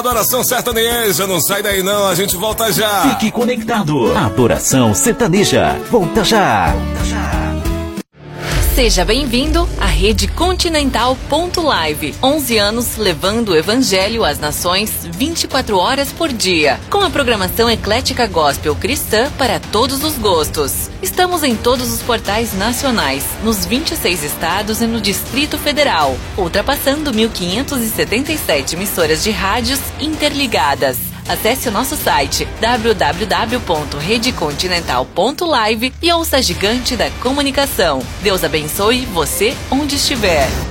Adoração Sertaneja, não sai daí não, a gente volta já. Fique conectado. Adoração Sertaneja, volta já. Seja bem-vindo à Rede Continental Live. 11 anos levando o Evangelho às nações 24 horas por dia. Com a programação eclética gospel cristã para todos os gostos. Estamos em todos os portais nacionais, nos 26 estados e no Distrito Federal, ultrapassando 1.577 emissoras de rádios interligadas. Acesse o nosso site www.redecontinental.live e ouça a gigante da comunicação. Deus abençoe você onde estiver.